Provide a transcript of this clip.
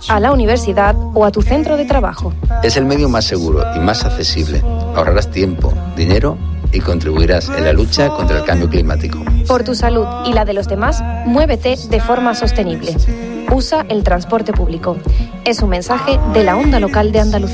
a la universidad o a tu centro de trabajo. Es el medio más seguro y más accesible. Ahorrarás tiempo, dinero y contribuirás en la lucha contra el cambio climático. Por tu salud y la de los demás, muévete de forma sostenible. Usa el transporte público. Es un mensaje de la Onda Local de Andalucía.